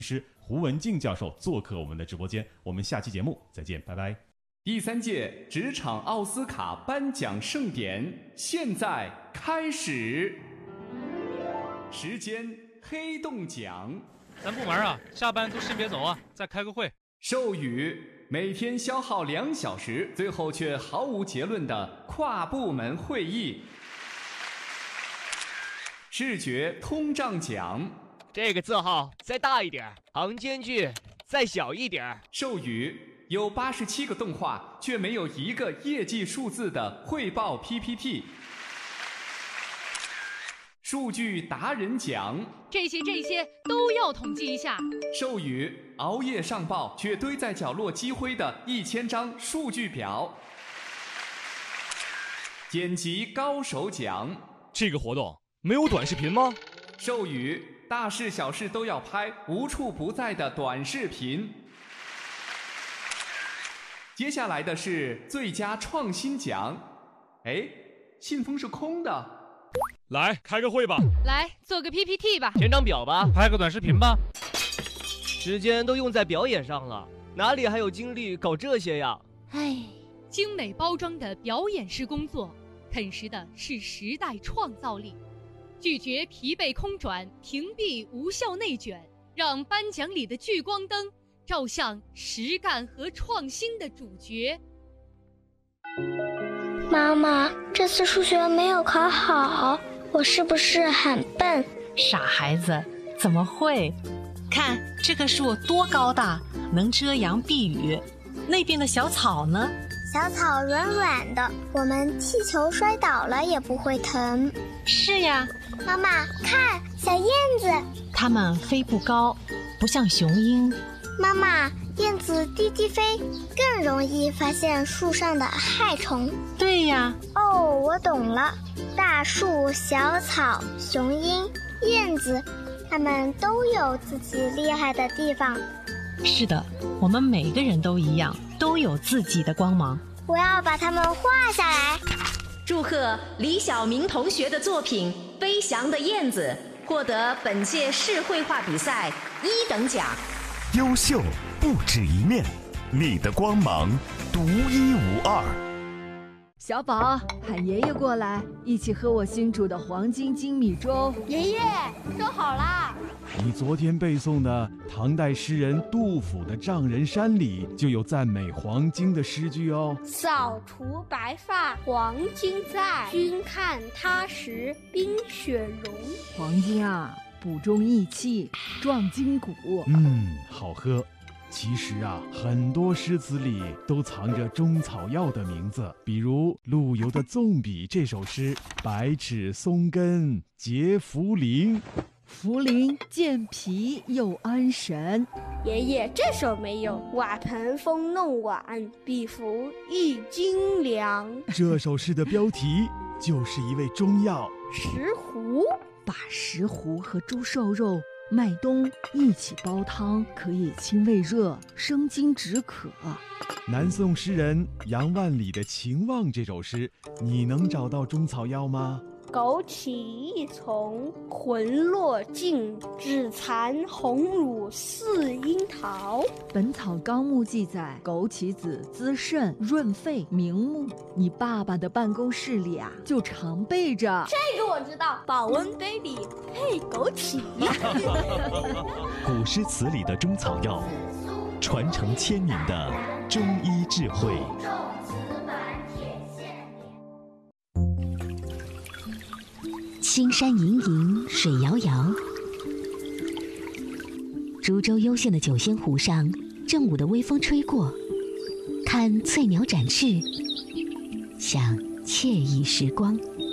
师胡文静教授做客我们的直播间，我们下期节目再见，拜拜。 第3届职场奥斯卡颁奖盛典现在开始，时间黑洞奖。 咱部门啊，下班都先别走啊，再开个会。 授予每天消耗2小时，最后却毫无结论的跨部门会议。视觉通胀奖。 这个字号再大一点，行间距再小一点。 授予有87个动画却没有一个业绩数字的汇报 PPT。数据达人奖。 这些都要统计一下。 授予熬夜上报却堆在角落积灰的1000张数据表。剪辑高手奖。 这个活动没有短视频吗？ 授予大事小事都要拍，无处不在的短视频。接下来的是最佳创新奖。哎，信封是空的。 来开个会吧， 来做个 PPT 吧， 填张表吧， 拍个短视频吧。 时间都用在表演上了，哪里还有精力搞这些呀？ 唉，精美包装的表演式工作，啃食的是时代创造力。拒绝疲惫空转，屏蔽无效内卷，让颁奖里的聚光灯照向实干和创新的主角。 妈妈，这次数学没有考好，我是不是很笨？ 傻孩子，怎么会？看这棵树多高大，能遮阳避雨。那边的小草呢？ 小草软软的，我们踢球摔倒了也不会疼。 是呀。 妈妈，看小燕子， 它们飞不高，不像雄鹰。 妈妈，燕子低低飞，更容易发现树上的害虫。 对呀。 哦，我懂了。大树、小草、雄鹰、燕子，它们都有自己厉害的地方。 是的，我们每个人都一样，都有自己的光芒。 我要把它们画下来。 祝贺李晓明同学的作品《飞翔的燕子》获得本届市绘画比赛1等奖。 优秀不止一面，你的光芒独一无二。 小宝，喊爷爷过来，一起喝我新煮的黄金精米粥。 爷爷，粥好啦！ 你昨天背诵的唐代诗人杜甫的《丈人山》里就有赞美黄金的诗句哦。 扫除白发黄金在，君看他时冰雪融。 黄金啊，补中益气，壮筋骨。 好喝。其实啊，很多诗词里都藏着中草药的名字，比如陆游的《纵笔》这首诗，百尺松根结茯苓， 茯苓健脾又安神。 爷爷，这首没有。瓦盆风弄碗，比服一斤粮。 这首诗的标题就是一味中药石斛。 把石斛和猪瘦肉、麦冬一起煲汤，可以清胃热、生津止渴。 南宋诗人杨万里的《情望》这首诗，你能找到中草药吗？ 枸杞一丛，魂落尽，只残红乳似樱桃。 本草纲目记载，枸杞子滋肾润肺明目。你爸爸的办公室里啊，就常备着。 这个我知道，保温杯里配枸杞。 古诗词里的中草药，传承1000年的中医智慧。 青山隐隐，水遥遥。株洲幽县的九仙湖上，正午的微风吹过，看翠鸟展翅，想惬意时光。